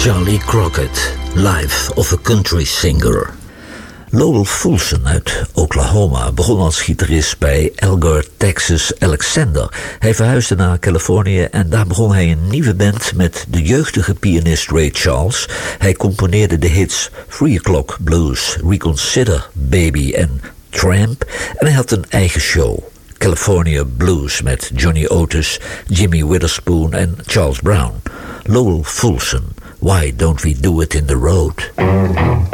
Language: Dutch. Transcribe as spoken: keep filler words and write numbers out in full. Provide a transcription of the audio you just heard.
Charlie Crockett, Life of a Country Singer. Lowell Fulson uit Oklahoma begon als gitarist bij Algar, Texas Alexander. Hij verhuisde naar Californië en daar begon hij een nieuwe band met de jeugdige pianist Ray Charles. Hij componeerde de hits Three O'Clock Blues, Reconsider Baby en Tramp. En hij had een eigen show, California Blues, met Johnny Otis, Jimmy Witherspoon en Charles Brown. Lowell Fulson, Why Don't We Do It in the Road?